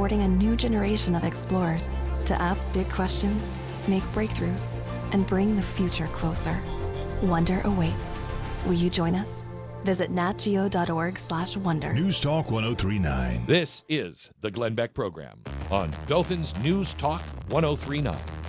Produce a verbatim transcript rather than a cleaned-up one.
supporting a new generation of explorers to ask big questions, make breakthroughs, and bring the future closer. Wonder awaits. Will you join us? Visit natgeo.org slash wonder. News Talk one oh three point nine. This is the Glenn Beck Program on Dothan's News Talk one oh three point nine.